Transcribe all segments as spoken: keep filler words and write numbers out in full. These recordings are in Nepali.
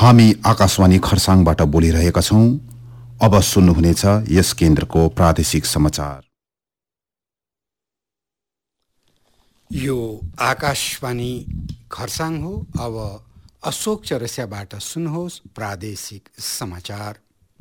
हामी आकाशवाणी खरसाङबाट बोलिरहेका छौं। अब सुन्नुहुनेछ यस केन्द्रको प्रादेशिक समाचार। यो आकाशवाणी खरसाङ हो। अब अशोक चौरसियाबाट सुन्नुहोस् प्रादेशिक समाचार।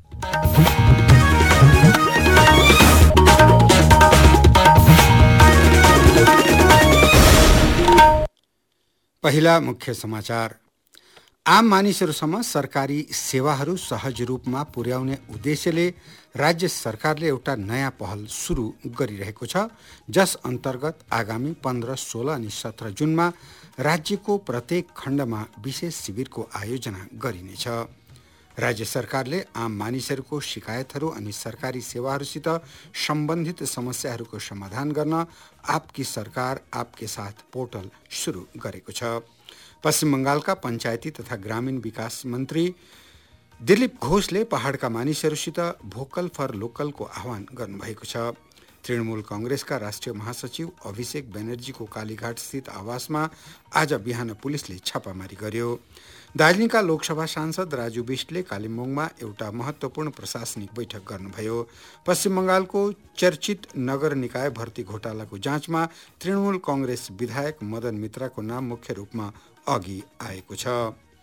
पहिला मुख्य समाचार। आम मानिसहरूसम्म सरकारी सेवाहरू सहज रूपमा पुर्याउने उद्देश्यले राज्य सरकारले एउटा नयाँ पहल सुरु गरिरहेको छ, जस अन्तर्गत आगामी पन्ध्र, सोह्र अनि सत्र जुनमा राज्यको प्रत्येक खण्डमा विशेष शिविरको आयोजना गरिनेछ। राज्य सरकारले आम मानिसहरूको शिकायतहरू अनि सरकारी सेवाहरूसित सम्बन्धित समस्याहरूको समाधान गर्न आपकी सरकार आपके साथ पोर्टल सुरु गरेको छ। पश्चिम बंगालका पञ्चायती तथा ग्रामीण विकास मन्त्री दिलीप घोषले पहाडका मानिसहरूसित भोकल फर लोकलको आह्वान गर्नुभएको छ। तृणमूल कांग्रेसका राष्ट्रिय महासचिव अभिषेक ब्यानर्जीको कालीघाट स्थित आवासमा आज बिहान पुलिसले छापामारी गर्यो। दार्जिलिङका लोकसभा सांसद राजु बिष्टले कालिम्पोङमा एउटा महत्त्वपूर्ण प्रशासनिक बैठक गर्नुभयो। पश्चिम बंगालको चर्चित नगर निकाय भर्ती घोटालाको जाँचमा तृणमूल कांग्रेस विधायक मदन मित्राको नाम मुख्य रूपमा अघि आएको छ।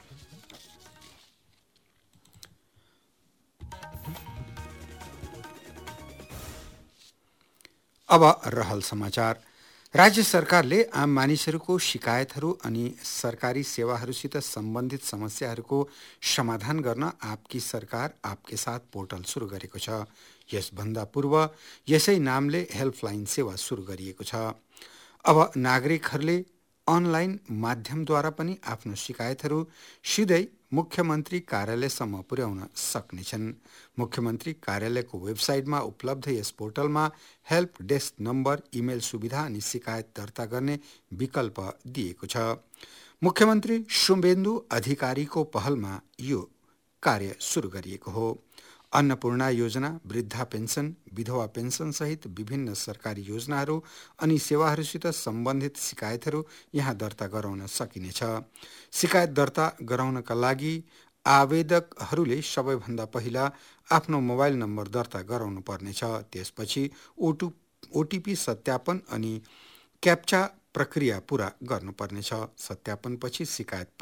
अब रहल समाचार। राज्य सरकारले आम मानिसहरूको शिकायतहरू अनि सरकारी सेवाहरूसित सम्बन्धित समस्याहरूको समाधान गर्न आपकी सरकार आपके साथ पोर्टल सुरु गरेको छ। यसभन्दा पूर्व यसै नामले हेल्पलाइन सेवा सुरु गरिएको छ। अब नागरिकहरूले अनलाइन माध्यमद्वारा पनि आफ्नो शिकायतहरू सिधै मुख्यमन्त्री कार्यालयसम्म पुर्याउन सक्नेछन्। मुख्यमन्त्री कार्यालयको वेबसाइटमा उपलब्ध यस पोर्टलमा हेल्प डेस्क नम्बर, इमेल सुविधा अनि शिकायत दर्ता गर्ने विकल्प दिएको छ। मुख्यमन्त्री शुभेन्दु अधिकारीको पहलमा यो कार्य सुरु गरिएको हो। अन्नपूर्णा योजना, वृद्धा पेन्सन, विधवा पेन्सन सहित विभिन्न सरकारी योजनाहरू अनि सेवाहरूसित सम्बन्धित शिकायतहरू यहाँ दर्ता गराउन सकिनेछ। शिकायत दर्ता गराउनका लागि आवेदकहरूले सबैभन्दा पहिला आफ्नो मोबाइल नम्बर दर्ता गराउनु पर्नेछ। त्यसपछि ओटु ओटिपी सत्यापन अनि क्याप्चा प्रक्रिया पूरा गर्नुपर्नेछ। सत्यापनपछि शिकायत